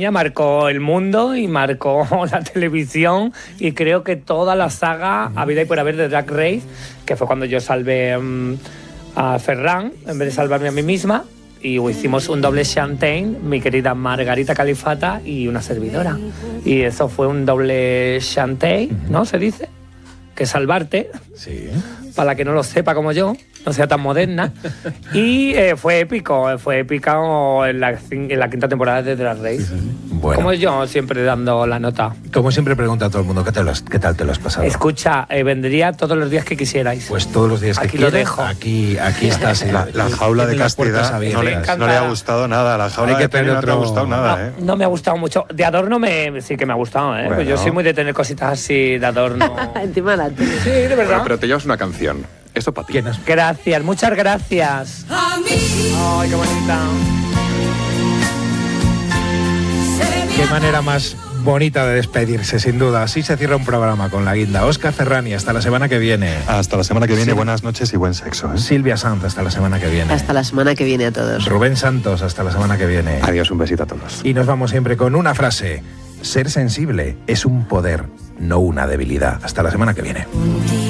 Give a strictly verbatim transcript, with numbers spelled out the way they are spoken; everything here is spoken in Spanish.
España, marcó el mundo y marcó la televisión, y creo que toda la saga uh-huh. habida y por haber de Drag Race, que fue cuando yo salvé um, a Ferran en vez de salvarme a mí misma, y hicimos un doble Champagne, mi querida Margarita Califata y una servidora, y eso fue un doble Champagne, uh-huh. ¿no? Se dice que salvarte, sí. Para la que no lo sepa como yo, no sea tan moderna. Y eh, fue épico, fue épico en la, en la quinta temporada de Drag Race. Sí, sí. Bueno. Como yo, siempre dando la nota. Como siempre pregunta a todo el mundo, ¿qué, te lo has, qué tal te lo has pasado? Escucha, eh, vendría todos los días que quisierais. Pues todos los días que aquí quieras. Lo dejo. Aquí, aquí estás. La, la jaula de castidad no le, no le ha gustado nada. La jaula de castidad no te ha gustado nada, no, ¿eh? No me ha gustado mucho. De adorno me, sí que me ha gustado, ¿eh? Bueno. Pues yo soy muy de tener cositas así de adorno. Encima la tele. Sí, de verdad. Bueno, pero te llevas una canción. Esto para ti. Gracias, muchas gracias. Ay, qué bonita. Qué manera más bonita de despedirse, sin duda. Así se cierra un programa con la guinda. Óscar Ferrani, hasta la semana que viene. Hasta la semana que viene, sí. Buenas noches y buen sexo, ¿eh? Silvia Sanz, hasta la semana que viene. Hasta la semana que viene a todos. Rubén Santos, hasta la semana que viene. Adiós, un besito a todos. Y nos vamos siempre con una frase. Ser sensible es un poder, no una debilidad. Hasta la semana que viene.